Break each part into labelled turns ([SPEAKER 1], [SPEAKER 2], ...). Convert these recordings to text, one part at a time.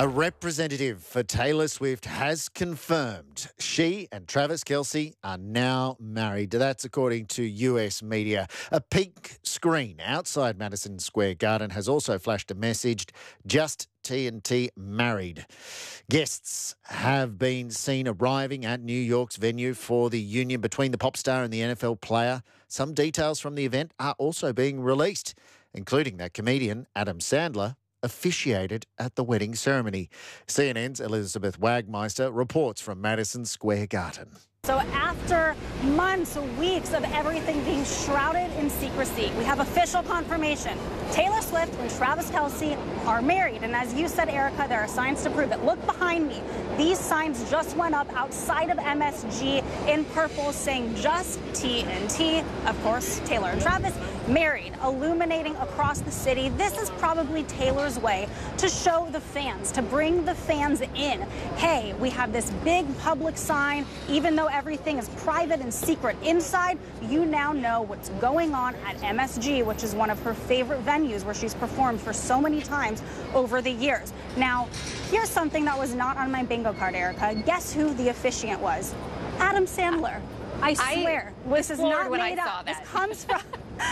[SPEAKER 1] A representative for Taylor Swift has confirmed she and Travis Kelce are now married. That's according to US media. A pink screen outside Madison Square Garden has also flashed a message, just TNT married. Guests have been seen arriving at New York's venue for the union between the pop star and the NFL player. Some details from the event are also being released, including that comedian Adam Sandler officiated at the wedding ceremony. CNN's Elizabeth Wagmeister reports from Madison Square Garden.
[SPEAKER 2] So after months, weeks of everything being shrouded in secrecy, we have official confirmation. Taylor Swift and Travis Kelce are married. And as you said, Erica, there are signs to prove it. Look behind me. These signs just went up outside of MSG in purple saying just TNT. Of course, Taylor and Travis married, illuminating across the city. This is probably Taylor's way to show the fans, to bring the fans in. Hey, we have this big public sign. Even though everything is private and secret inside, you now know what's going on at MSG, which is one of her favorite venues where she's performed for so many times over the years. Now, here's something that was not on my bingo card, Erica. Guess who the officiant was? Adam Sandler. I swear, this is not made up. This comes from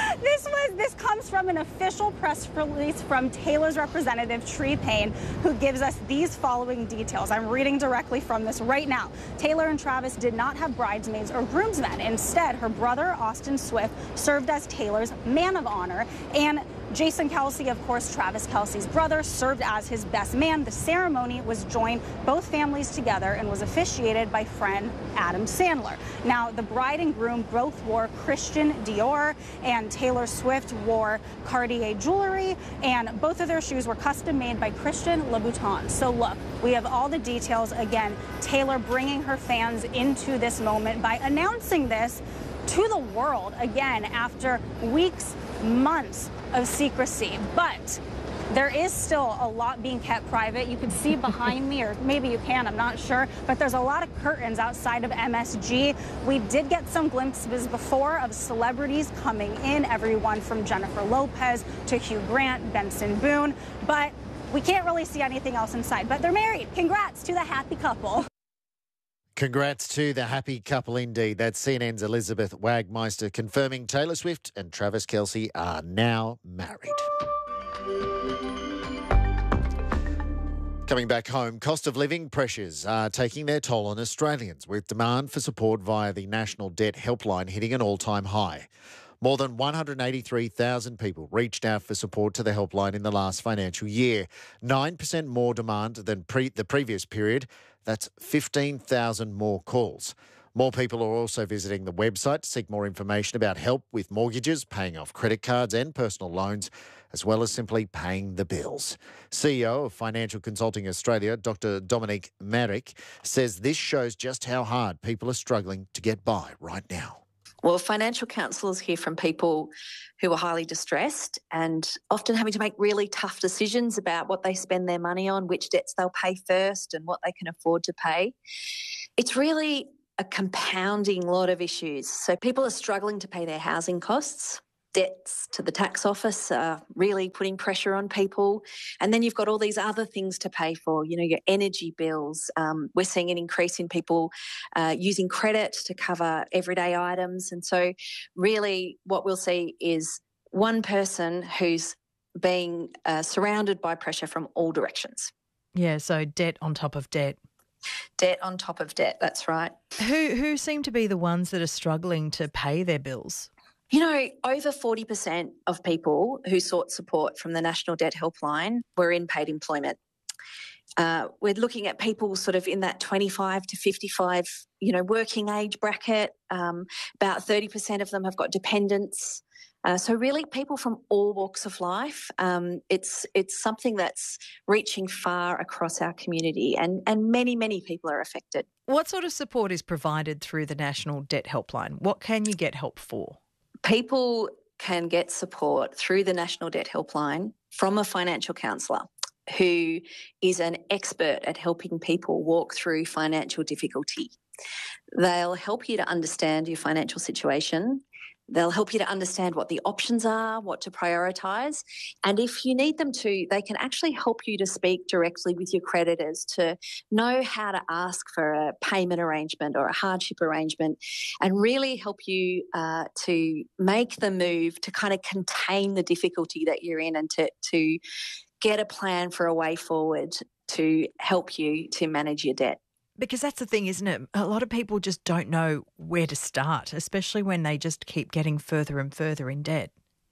[SPEAKER 2] this comes from an official press release from Taylor's representative, Tree Payne, who gives us these following details. I'm reading directly from this right now. Taylor and Travis did not have bridesmaids or groomsmen. Instead, her brother, Austin Swift, served as Taylor's man of honor, and Jason Kelce, of course, Travis Kelce's brother, served as his best man. The ceremony was joined both families together and was officiated by friend Adam Sandler. Now, the bride and groom both wore Christian Dior, and Taylor Swift wore Cartier jewelry, and both of their shoes were custom made by Christian Louboutin. So look, we have all the details. Again, Taylor bringing her fans into this moment by announcing this to the world, again, after weeks, months of secrecy. But there is still a lot being kept private. You can see behind me, or maybe you can, I'm not sure, but there's a lot of curtains outside of MSG. We did get some glimpses before of celebrities coming in, everyone from Jennifer Lopez to Hugh Grant, Benson Boone, but we can't really see anything else inside. But they're married. Congrats to the happy couple.
[SPEAKER 1] Congrats to the happy couple indeed. That's CNN's Elizabeth Wagmeister confirming Taylor Swift and Travis Kelce are now married. Coming back home, cost of living pressures are taking their toll on Australians, with demand for support via the National Debt Helpline hitting an all-time high. More than 183,000 people reached out for support to the helpline in the last financial year, 9% more demand than the previous period. That's 15,000 more calls. More people are also visiting the website to seek more information about help with mortgages, paying off credit cards and personal loans, as well as simply paying the bills. CEO of Financial Consulting Australia, Dr. Dominique Maric, says this shows just how hard people are struggling to get by right now.
[SPEAKER 3] Well, financial counsellors hear from people who are highly distressed and often having to make really tough decisions about what they spend their money on, which debts they'll pay first and what they can afford to pay. It's really a compounding lot of issues. So people are struggling to pay their housing costs. Debts to the tax office are really putting pressure on people. And then you've got all these other things to pay for, your energy bills. We're seeing an increase in people using credit to cover everyday items. And so really what we'll see is one person who's being surrounded by pressure from all directions.
[SPEAKER 4] Yeah, so debt on top of debt.
[SPEAKER 3] Debt on top of debt, that's right.
[SPEAKER 4] Who seem to be the ones that are struggling to pay their bills?
[SPEAKER 3] Over 40% of people who sought support from the National Debt Helpline were in paid employment. We're looking at people sort of in that 25 to 55, working age bracket. About 30% of them have got dependents. So really people from all walks of life. It's something that's reaching far across our community, and many, many people are affected.
[SPEAKER 4] What sort of support is provided through the National Debt Helpline? What can you get help for?
[SPEAKER 3] People can get support through the National Debt Helpline from a financial counsellor who is an expert at helping people walk through financial difficulty. They'll help you to understand your financial situation They'll help you to understand what the options are, what to prioritise. And if you need them to, they can actually help you to speak directly with your creditors to know how to ask for a payment arrangement or a hardship arrangement, and really help you to make the move to kind of contain the difficulty that you're in, and to get a plan for a way forward to help you to manage your debt.
[SPEAKER 4] Because that's the thing, isn't it? A lot of people just don't know where to start, especially when they just keep getting further and further in debt.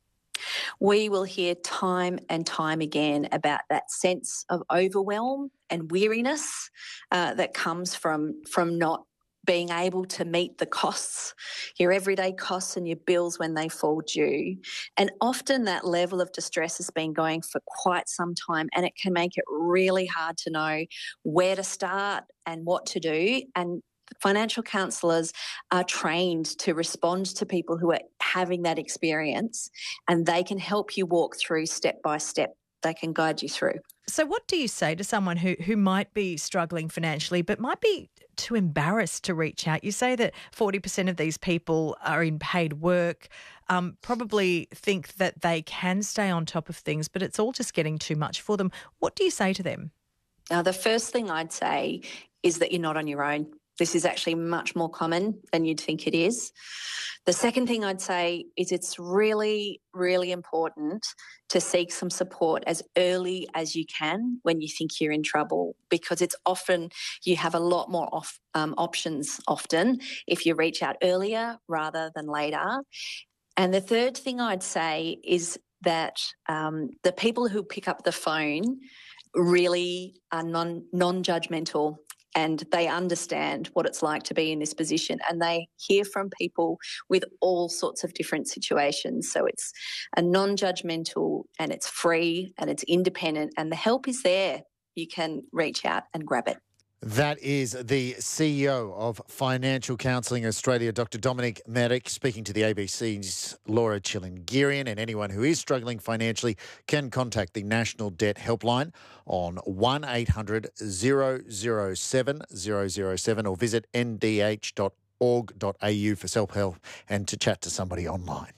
[SPEAKER 3] We will hear time and time again about that sense of overwhelm and weariness that comes from not being able to meet the costs, your everyday costs and your bills when they fall due. And often that level of distress has been going for quite some time, and it can make it really hard to know where to start and what to do. And financial counsellors are trained to respond to people who are having that experience, and they can help you walk through step by step. They can guide you through.
[SPEAKER 4] So what do you say to someone who might be struggling financially but might be too embarrassed to reach out? You say that 40% of these people are in paid work, probably think that they can stay on top of things, but it's all just getting too much for them. What do you say to them?
[SPEAKER 3] Now, the first thing I'd say is that you're not on your own. This is actually much more common than you'd think it is. The second thing I'd say is it's really, really important to seek some support as early as you can when you think you're in trouble, because it's often you have a lot more options often if you reach out earlier rather than later. And the third thing I'd say is that the people who pick up the phone really are non-judgmental, and they understand what it's like to be in this position, and they hear from people with all sorts of different situations. So it's a non-judgmental, and it's free, and it's independent, and the help is there. You can reach out and grab it.
[SPEAKER 1] That is the CEO of Financial Counselling Australia, Dr. Dominic Merrick, speaking to the ABC's Laura Chilingirian. And anyone who is struggling financially can contact the National Debt Helpline on 1800 007 007 or visit ndh.org.au for self-help and to chat to somebody online.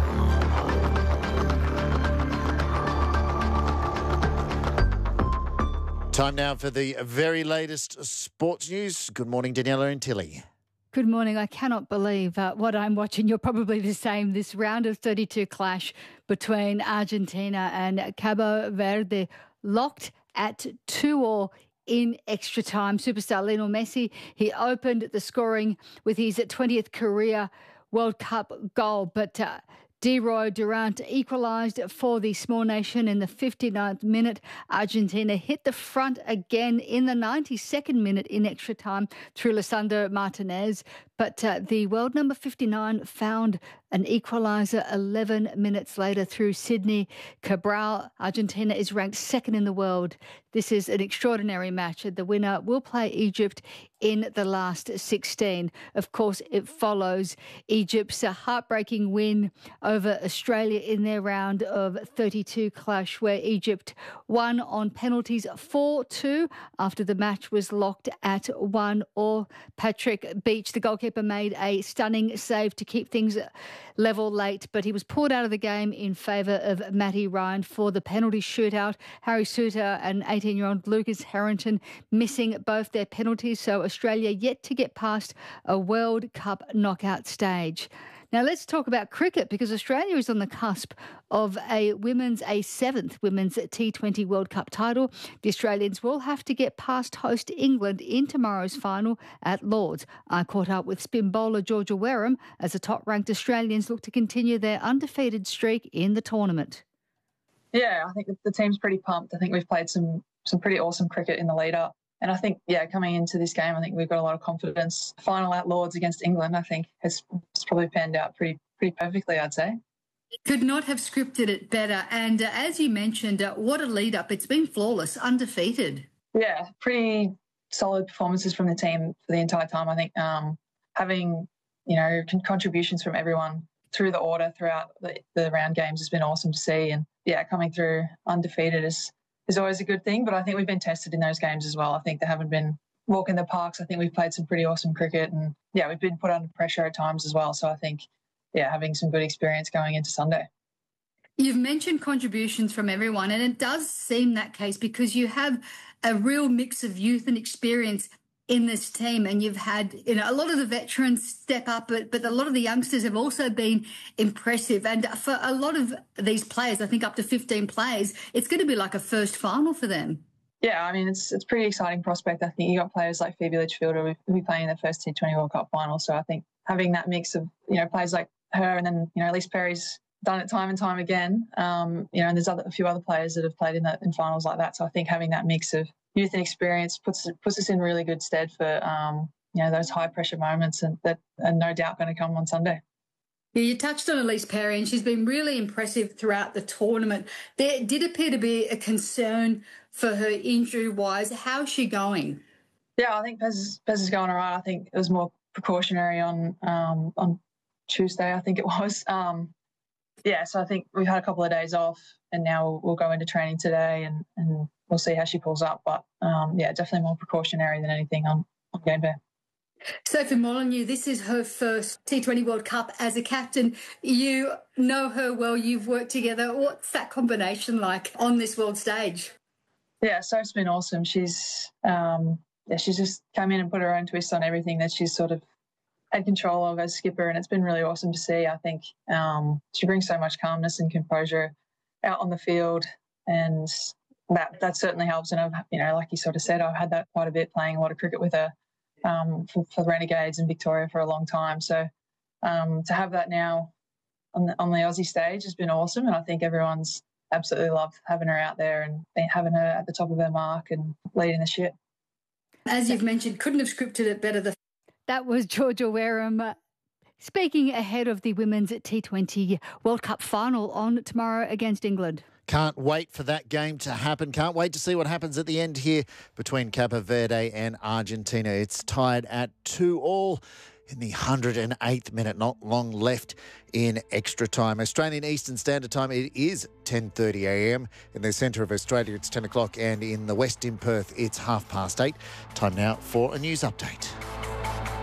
[SPEAKER 1] Time now for the very latest sports news. Good morning, Daniela and Tilly.
[SPEAKER 5] Good morning. I cannot believe what I'm watching. You're probably the same. This round of 32 clash between Argentina and Cabo Verde, locked at 2-2 in extra time. Superstar Lionel Messi, he opened the scoring with his 20th career World Cup goal, but Leroy Durant equalised for the small nation in the 59th minute. Argentina hit the front again in the 92nd minute in extra time through Lisandro Martinez. But the world number 59 found an equaliser 11 minutes later through Sydney Cabral. Argentina is ranked second in the world. This is an extraordinary match. The winner will play Egypt in the last 16. Of course, it follows Egypt's heartbreaking win over Australia in their round of 32 clash, where Egypt won on penalties 4-2 after the match was locked at 1-1. Patrick Beach, the goalkeeper, made a stunning save to keep things level late, but he was pulled out of the game in favour of Matty Ryan for the penalty shootout. Harry Souttar and 18-year-old Lucas Harrington missing both their penalties, so Australia yet to get past a World Cup knockout stage. Now let's talk about cricket, because Australia is on the cusp of a seventh women's T20 World Cup title. The Australians will have to get past host England in tomorrow's final at Lord's. I caught up with spin bowler Georgia Wareham as the top-ranked Australians look to continue their undefeated streak in the tournament.
[SPEAKER 6] Yeah, I think the team's pretty pumped. I think we've played some pretty awesome cricket in the lead-up. And I think, coming into this game, I think we've got a lot of confidence. Final at Lord's against England, I think, has probably panned out pretty perfectly, I'd say.
[SPEAKER 5] Could not have scripted it better. And as you mentioned, what a lead-up. It's been flawless, undefeated.
[SPEAKER 6] Yeah, pretty solid performances from the team for the entire time. I think having, contributions from everyone through the order throughout the round games has been awesome to see. And, coming through undefeated is always a good thing, but I think we've been tested in those games as well. I think they haven't been walking the parks. I think we've played some pretty awesome cricket, and we've been put under pressure at times as well. So I think, having some good experience going into Sunday.
[SPEAKER 5] You've mentioned contributions from everyone, and it does seem that case because you have a real mix of youth and experience in this team, and you've had a lot of the veterans step up, but a lot of the youngsters have also been impressive. And for a lot of these players, I think up to 15 players, it's going to be like a first final for them.
[SPEAKER 6] Yeah, I mean, it's a pretty exciting prospect. I think you got players like Phoebe Litchfield who'll be playing in their first T20 World Cup final. So I think having that mix of, players like her and then, Elise Perry's done it time and time again, and there's a few other players that have played in finals like that. So I think having that mix of youth and experience puts us in really good stead for, those high-pressure moments and that are no doubt going to come on Sunday.
[SPEAKER 5] Yeah, you touched on Elise Perry, and she's been really impressive throughout the tournament. There did appear to be a concern for her injury-wise. How's she going?
[SPEAKER 6] Yeah, I think Pez is going all right. I think it was more precautionary on Tuesday, I think it was. So I think we've had a couple of days off, and now we'll go into training today and we'll see how she pulls up. But, definitely more precautionary than anything on game day.
[SPEAKER 5] Sophie Molyneux, this is her first T20 World Cup as a captain. You know her well. You've worked together. What's that combination like on this world stage?
[SPEAKER 6] Yeah, Soph's been awesome. She's just come in and put her own twist on everything that she's sort of had control of as skipper, and it's been really awesome to see. I think she brings so much calmness and composure out on the field, and that certainly helps. And I've, like you sort of said, I've had that quite a bit, playing a lot of cricket with her for Renegades and Victoria for a long time. So to have that now on the Aussie stage has been awesome, and I think everyone's absolutely loved having her out there and having her at the top of her mark and leading the ship.
[SPEAKER 5] As you've mentioned, couldn't have scripted it better. That was Georgia Wareham speaking ahead of the Women's T20 World Cup final on tomorrow against England.
[SPEAKER 1] Can't wait for that game to happen. Can't wait to see what happens at the end here between Cabo Verde and Argentina. It's tied at 2-2 in the 108th minute. Not long left in extra time. Australian Eastern Standard Time, it is 10:30 a.m. In the centre of Australia, it's 10 o'clock, and in the west in Perth, it's 8:30. Time now for a news update.